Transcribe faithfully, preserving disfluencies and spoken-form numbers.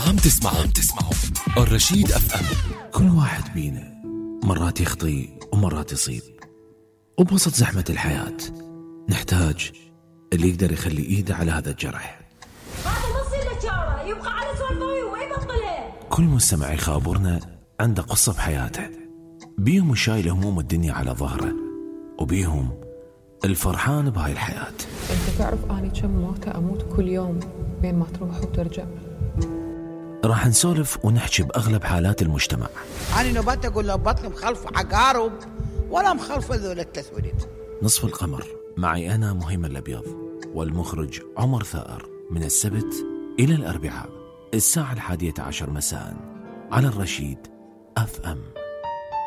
عم تسمعوا عم تسمعوا الرشيد أف أم. كل واحد بينا مرات يخطي ومرات يصيب، وبوسط زحمة الحياة نحتاج اللي يقدر يخلي إيده على هذا الجرح. هذا نص النجارة يبقى على سولفوي وين بطله. كل مستمع يخابرنا عنده قصة بحياته، بيهم شايل هموم الدنيا على ظهره، وبيهم الفرحان بهاي الحياة. انت تعرف اني كم موتة اموت كل يوم بين ما تروح وترجع. راح نسولف ونحكي بأغلب حالات المجتمع. أنا نبات أقول له بطل مخلف عقارب ولا مخلف ذول التسويد. نصف القمر معي أنا مهيمن الأبيض، والمخرج عمر ثائر، من السبت إلى الأربعاء الساعة الحادية عشر مساء على الرشيد أف أم.